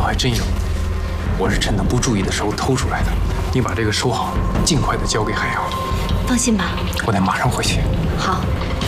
还真有，我是趁他不注意的时候偷出来的。你把这个收好，尽快的交给海洋。 放心吧， 我得马上回去。 好。